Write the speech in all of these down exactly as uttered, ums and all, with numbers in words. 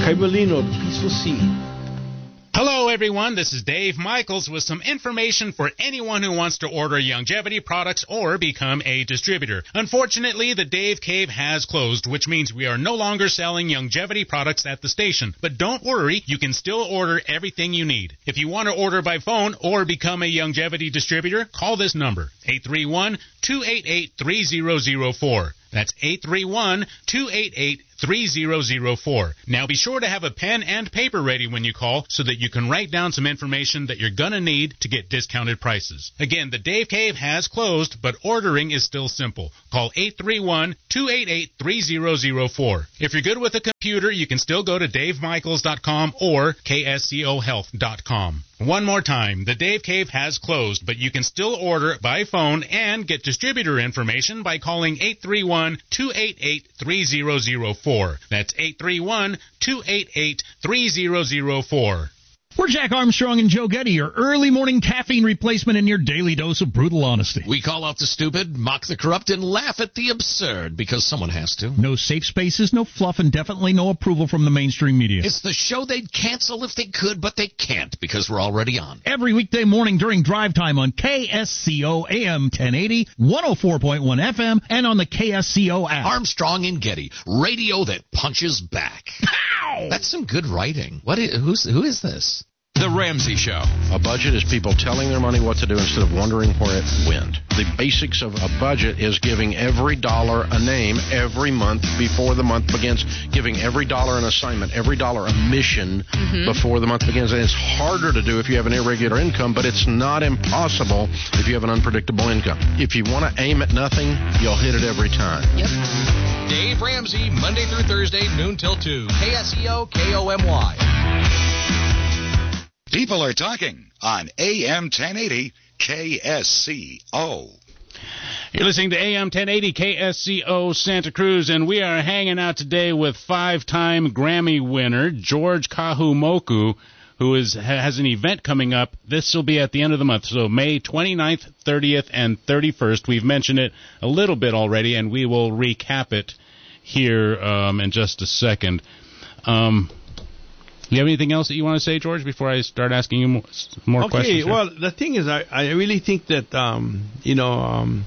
Kay Molino, Peaceful Sea. Hello, everyone. This is Dave Michaels with some information for anyone who wants to order Youngevity products or become a distributor. Unfortunately, the Dave Cave has closed, which means we are no longer selling Youngevity products at the station. But don't worry, you can still order everything you need. If you want to order by phone or become a Youngevity distributor, call this number, eight three one, two eight eight, three zero zero four. That's eight three one, two eight eight, three zero zero four. Now be sure to have a pen and paper ready when you call so that you can write down some information that you're going to need to get discounted prices. Again, the Dave Cave has closed, but ordering is still simple. Call eight three one, two eight eight, three zero zero four. If you're good with a computer, you can still go to dave michaels dot com or k s c o health dot com. One more time, the Dave Cave has closed, but you can still order by phone and get distributor information by calling eight three one, two eight eight, three zero zero four. That's eight three one, two eight eight, three zero zero four. We're Jack Armstrong and Joe Getty, your early morning caffeine replacement and your daily dose of brutal honesty. We call out the stupid, mock the corrupt, and laugh at the absurd, because someone has to. No safe spaces, no fluff, and definitely no approval from the mainstream media. It's the show they'd cancel if they could, but they can't, because we're already on. Every weekday morning during drive time on K S C O A M ten eighty, one oh four point one F M, and on the K S C O app. Armstrong and Getty, radio that punches back. Pow! That's some good writing. What is, who's, who is this? The Ramsey Show. A budget is people telling their money what to do instead of wondering where it went. The basics of a budget is giving every dollar a name every month before the month begins, giving every dollar an assignment, every dollar a mission mm-hmm. before the month begins. And it's harder to do if you have an irregular income, but it's not impossible if you have an unpredictable income. If you want to aim at nothing, you'll hit it every time. Yep. Dave Ramsey, Monday through Thursday, noon till two. K S E O K O M Y. People are talking on A M ten eighty K S C O. You're listening to A M ten eighty K S C O Santa Cruz, and we are hanging out today with five-time Grammy winner George Kahumoku, who is has an event coming up. This will be at the end of the month, so May twenty-ninth, thirtieth, and thirty-first. We've mentioned it a little bit already, and we will recap it here um, in just a second. Um You have anything else that you want to say, George, before I start asking you more, more okay, questions? Okay, well, the thing is, I, I really think that, um, you know, um,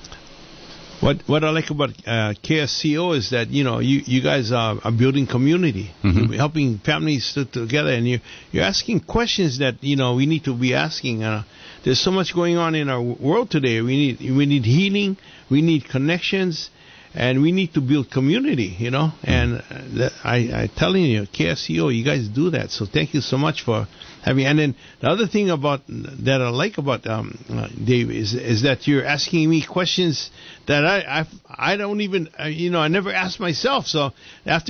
what what I like about uh, K S C O is that, you know, you, you guys are, are building community, mm-hmm. you're helping families sit together, and you, you're asking questions that, you know, we need to be asking. Uh, there's so much going on in our world today. We need we need healing, we need connections, and we need to build community, you know. And that, I, I telling you, K S C O, you guys do that. So thank you so much for having. And then the other thing about that I like about um, uh, Dave is is that you're asking me questions that I I, I don't even uh, you know I never asked myself. So after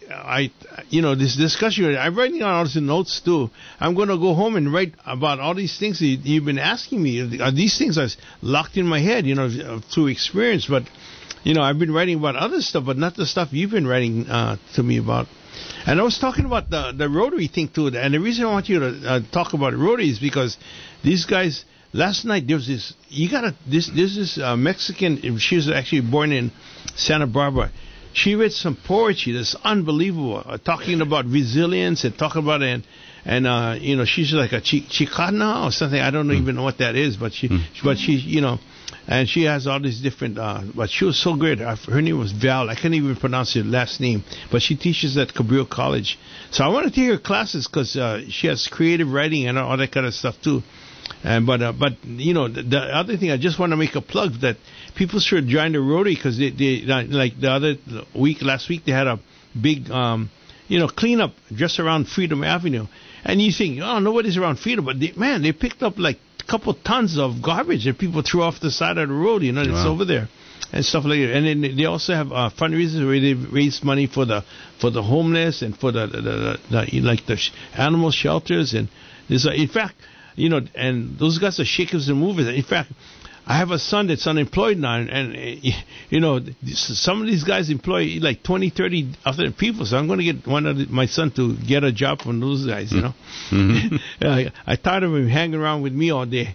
I you know this discussion, I'm writing on all these notes too. I'm going to go home and write about all these things that you've been asking me. Are these things are locked in my head, you know, through experience, but. You know, I've been writing about other stuff, but not the stuff you've been writing uh, to me about. And I was talking about the the Rotary thing, too. And the reason I want you to uh, talk about Rotary is because these guys, last night, there was this, you got to, this, this is uh, Mexican, she was actually born in Santa Barbara. She read some poetry that's unbelievable, uh, talking about resilience and talking about it. And, and uh, you know, she's like a chi- Chicana or something. I don't mm. even know what that is, but she, mm. but she, you know, and she has all these different, uh, but she was so great. Her name was Val. I can't even pronounce her last name, but she teaches at Cabrillo College. So I want to take her classes because uh, she has creative writing and all that kind of stuff too. And but uh, but you know the, the other thing, I just want to make a plug that people should join the Rotary because they, they like the other week, last week they had a big um, you know cleanup just around Freedom Avenue, and you think, oh, nobody's around Freedom, but they, man, they picked up like couple tons of garbage that people threw off the side of the road, you know, it's wow. over there and stuff like that. And then they also have uh, fundraisers where they raise money for the for the homeless and for the, the, the, the like the sh- animal shelters. And there's a, in fact, you know, and those guys are shakers and movers. In fact, I have a son that's unemployed now, and, and you know, some of these guys employ like twenty, thirty other people. So I'm going to get one of the, my son to get a job from those guys. You know, mm-hmm. I, I tired of him hanging around with me all day.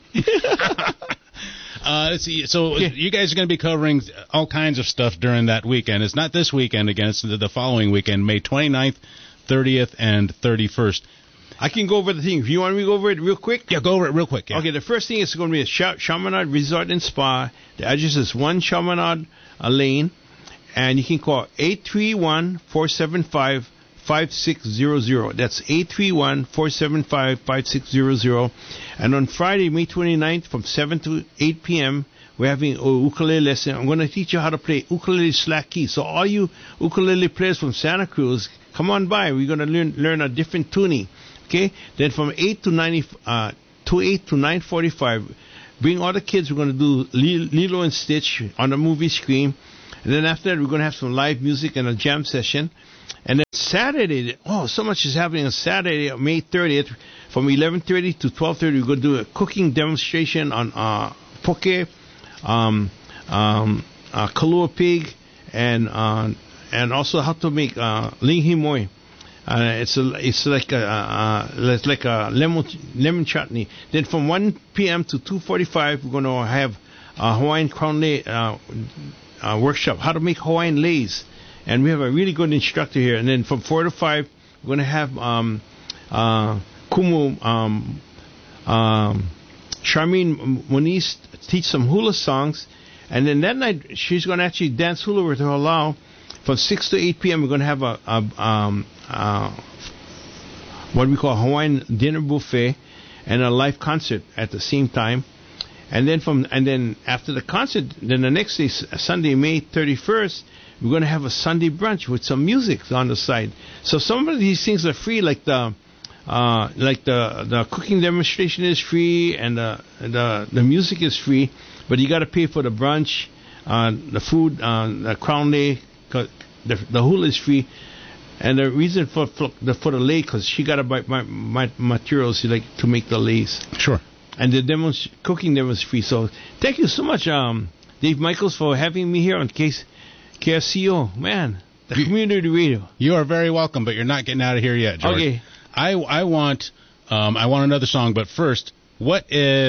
uh, let's see. So yeah. You guys are going to be covering all kinds of stuff during that weekend. It's not this weekend again. It's the, the following weekend, May twenty-ninth, thirtieth and thirty-first. I can go over the thing. If you want me to go over it real quick? Yeah, go over it real quick. Yeah. Okay, the first thing is going to be a Ch- Chaminade Resort and Spa. The address is one Chaminade uh, Lane. And you can call eight three one, four seven five, five six zero zero. That's eight three one, four seven five, five six zero zero. And on Friday, May twenty-ninth, from seven to eight p.m., we're having a ukulele lesson. I'm going to teach you how to play ukulele slack key. So all you ukulele players from Santa Cruz, come on by. We're going to learn learn a different tuning. Okay? Then from eight to nine, uh, to eight to nine forty-five, bring all the kids. We're going to do Lilo and Stitch on the movie screen. And then after that, we're going to have some live music and a jam session. And then Saturday, oh, so much is happening on Saturday, May thirtieth, from eleven thirty to twelve thirty. We're going to do a cooking demonstration on uh, poke, um, um, uh, kalua pig, and uh, and also how to make uh, ling himoy. Uh, it's a, it's like a uh, it's like a lemon lemon chutney. Then from one p.m. to two forty-five, we're going to have a Hawaiian crown lay, uh, uh, workshop, how to make Hawaiian leis. And we have a really good instructor here. And then from four to five, we're going to have um, uh, Kumu, um, um, Charmaine Moniz teach some hula songs. And then that night, she's going to actually dance hula with her halau. From six to eight p.m., we're going to have a, a um, uh, what we call Hawaiian dinner buffet and a live concert at the same time. And then from and then after the concert, then the next day, Sunday, May thirty-first, we're going to have a Sunday brunch with some music on the side. So some of these things are free, like the uh, like the the cooking demonstration is free, and the the the music is free, but you got to pay for the brunch, uh, the food, uh, the crown lay, the the hula is free, and the reason for for the for the lei, because she got to buy my, my materials like to make the leis. Sure. And the demos, cooking demo is free. So thank you so much, um, Dave Michaels, for having me here on K S C O. Man, the community radio. You are very welcome, but you're not getting out of here yet, George. Okay. I I want um I want another song, but first, what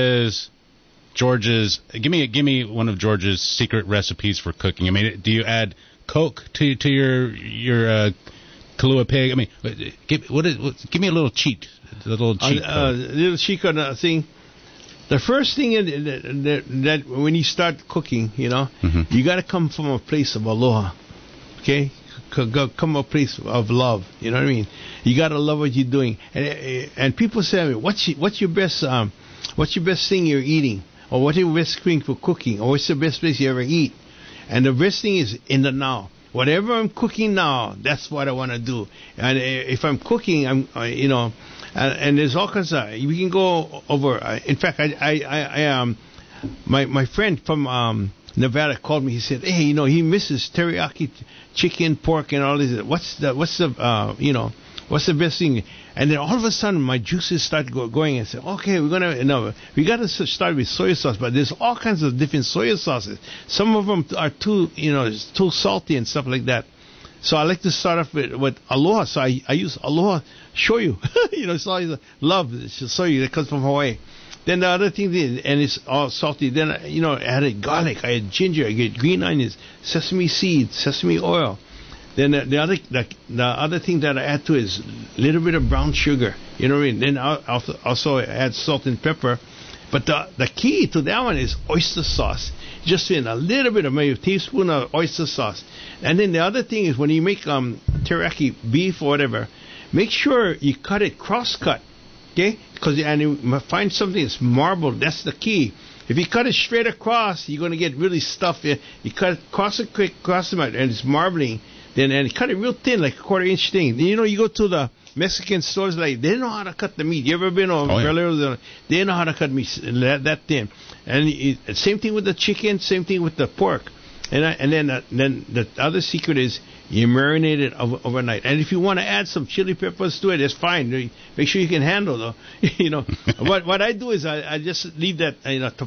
is George's? Give me give me one of George's secret recipes for cooking. I mean, do you add Coke to to your your uh, Kalua pig? I mean, give what is what, give me a little cheat, a little cheat, a uh, uh, little cheat on the thing. The first thing in, that, that, that when you start cooking, you know, mm-hmm. you got to come from a place of aloha, okay? Come from a place of love, you know what I mean? You got to love what you're doing. And and people say, what's your, what's your best um, what's your best thing you're eating, or what's your best thing for cooking, or what's the best place you ever eat? And the best thing is in the now. Whatever I'm cooking now, that's what I want to do. And if I'm cooking, I'm uh, you know. Uh, and there's all kinds of, we can go over, uh, in fact, I, I, I, I um, my, my friend from, um, Nevada called me, he said, hey, you know, he misses teriyaki chicken, pork, and all this. What's the, what's the, uh, you know, what's the best thing? And then all of a sudden, my juices started go, going, and said, okay, we're gonna, you know, we gotta start with soy sauce, but there's all kinds of different soy sauces. Some of them are too, you know, too salty and stuff like that. So I like to start off with, with aloha. So I, I use aloha shoyu. you know, it's always love. It's soyu that comes from Hawaii. Then the other thing, and it's all salty. Then, you know, I added garlic. I had ginger. I get green onions, sesame seeds, sesame oil. Then the, the other the, the other thing that I add to it is a little bit of brown sugar. You know what I mean? Then I also, also add salt and pepper. But the the key to that one is oyster sauce. Just in a little bit of maybe a teaspoon of oyster sauce. And then the other thing is when you make um, teriyaki beef or whatever, make sure you cut it cross-cut, okay? Because and you find something that's marbled. That's the key. If you cut it straight across, you're going to get really stuffy. You cut it cross it quick, cross it, and it's marbling. Then and cut it real thin, like a quarter inch thing. Then you know you go to the Mexican stores, like they know how to cut the meat. You ever been on? Oh, yeah. They know how to cut meat that, that thin. And it, same thing with the chicken, same thing with the pork. And I, and then uh, then the other secret is you marinate it over, overnight. And if you want to add some chili peppers to it, it's fine. Make sure you can handle though. you know what what I do is I, I just leave that you know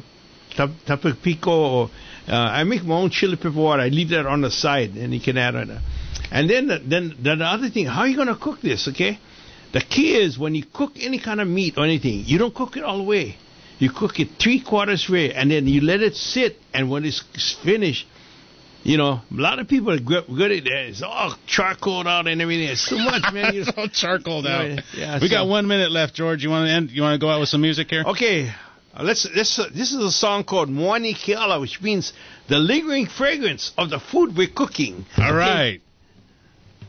tapu pico or uh, I make my own chili pepper water. I leave that on the side, and you can add it. And then the, then then the other thing, how are you going to cook this? Okay, the key is when you cook any kind of meat or anything, you don't cook it all the way. You cook it three quarters way, and then you let it sit. And when it's finished, you know, a lot of people are good, good at that. It's all charcoaled out and everything. It's too much, man. It's all charcoaled out. Yeah, yeah, we so. got one minute left, George. You want to end? You want to go out with some music here? Okay. Uh, let's, let's, uh, this is a song called Moani Keala, which means the lingering fragrance of the food we're cooking. All right.